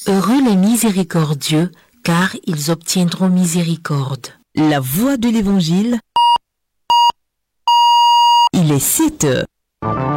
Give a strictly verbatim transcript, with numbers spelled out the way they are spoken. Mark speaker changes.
Speaker 1: Heureux les miséricordieux, car ils obtiendront miséricorde.
Speaker 2: La voix de l'Évangile, il est sept heures.